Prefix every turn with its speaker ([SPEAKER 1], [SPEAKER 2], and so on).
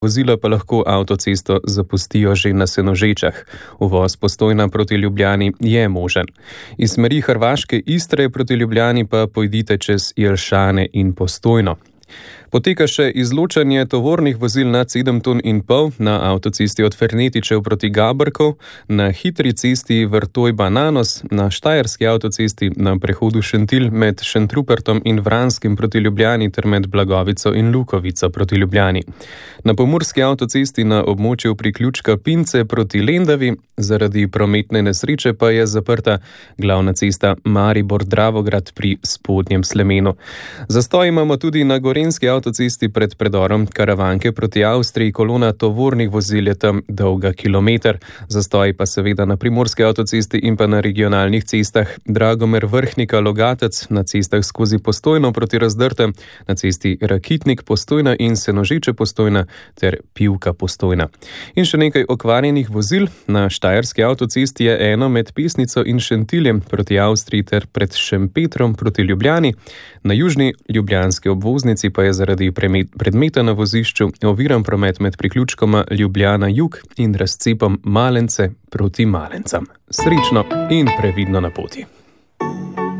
[SPEAKER 1] Vozila pa lahko avtocesto zapustijo že na Senožečah. Uvoz Postojna proti Ljubljani je možen. Iz smeri Hrvaške Istre proti Ljubljani pa pojdite čez Jelšane in Postojno. Poteka še izločanje tovornih vozil nad 7,5 ton na avtocesti od Fernetičev proti Gabrkov, na hitri cesti Vrtoj-Bananos, na štajerski avtocesti na prehodu Šentilj med Šentrupertom in Vranskim proti Ljubljani ter med Blagovico in Lukovico proti Ljubljani. Na pomurski avtocesti na območju priključka Pince proti Lendavi, zaradi prometne nesreče pa je zaprta glavna cesta Maribor-Dravograd pri Spodnjem Slemenu. Zastoj imamo tudi na gorenjski avtocesti pred predorom Karavanke proti Avstriji, kolona tovornih vozil je tam dolga kilometer. Zastoj pa seveda na primorski avtocesti in pa na regionalnih cestah Dragomer-Vrhnika-Logatec, na cestah skozi Postojno proti Razdrtem, na cesti Rakitnik-Postojna in Senožeče-Postojna ter Pivka-Postojna. In še nekaj okvarjenih vozil. Na štajerski avtocesti je eno med Pesnico in Šentiljem proti Avstriji ter pred Šempetrom proti Ljubljani. Na južni ljubljanski obvoznici pa je zaradi predmeta na vozišču oviran promet med priključkoma Ljubljana-Jug in razcepom Malence proti Malencam. Srečno in previdno na poti.